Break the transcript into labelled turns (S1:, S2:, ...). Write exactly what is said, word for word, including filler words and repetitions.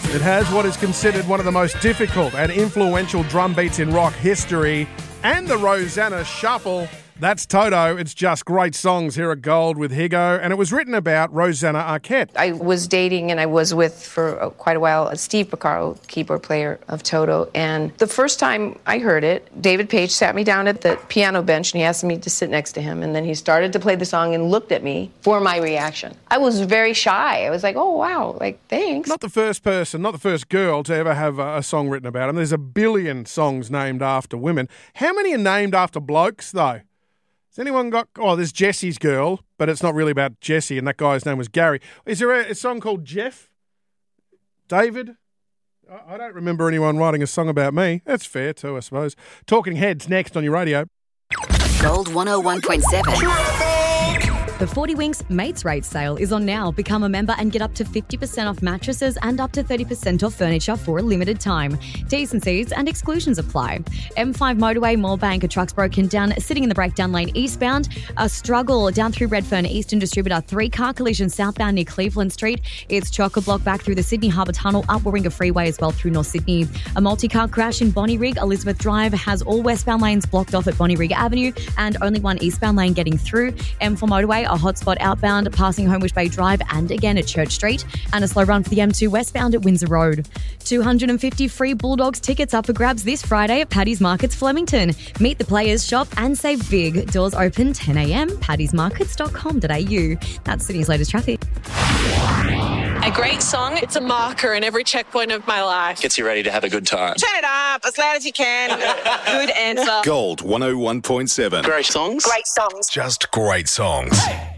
S1: It has what is considered one of the most difficult and influential drum beats in rock history, and the Rosanna Shuffle. That's Toto. It's just great songs here at Gold with Higo, and it was written about Rosanna Arquette.
S2: I was dating and I was with for quite a while Steve Porcaro, keyboard player of Toto, and the first time I heard it, David Page sat me down at the piano bench and he asked me to sit next to him, and then he started to play the song and looked at me for my reaction. I was very shy. I was like, oh wow, like thanks.
S1: Not the first person, not the first girl to ever have a, a song written about him. There's a billion songs named after women. How many are named after blokes though? Has anyone got... Oh, there's Jesse's Girl, but it's not really about Jesse, and that guy's name was Gary. Is there a, a song called Jeff? David? I, I don't remember anyone writing a song about me. That's fair too, I suppose. Talking Heads next on your radio.
S3: Gold one oh one point seven.
S4: The forty Winks Mates Rate sale is on now. Become a member and get up to fifty percent off mattresses and up to thirty percent off furniture for a limited time. T's and C's and exclusions apply. M five motorway, Moorebank, a truck's broken down, sitting in the breakdown lane eastbound. A struggle down through Redfern Eastern Distributor. Three-car collision southbound near Cleveland Street. It's chock-a-block back through the Sydney Harbour Tunnel, up Warringah Freeway as well through North Sydney. A multi-car crash in Bonnyrigg. Elizabeth Drive has all westbound lanes blocked off at Bonnyrigg Avenue and only one eastbound lane getting through. M four motorway, a hotspot outbound passing Homebush Bay Drive and again at Church Street, and a slow run for the M two westbound at Windsor Road. two hundred fifty free Bulldogs tickets up for grabs this Friday at Paddy's Markets Flemington. Meet the players, shop and save big. Doors open ten a.m. paddy's markets dot com dot a u. That's Sydney's latest traffic.
S5: A great song, it's a marker in every checkpoint of my life.
S6: Gets you ready to have a good time.
S5: Turn it up as loud as you can. Good answer.
S7: Gold one oh one point seven.
S6: Great songs.
S5: Great songs.
S7: Just great songs.